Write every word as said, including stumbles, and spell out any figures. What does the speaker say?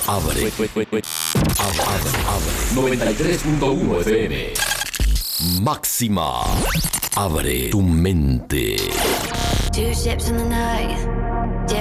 Abre. Abre, abre, abre. noventa y tres punto uno F M. Máxima. Abre tu mente. Two ships in the night.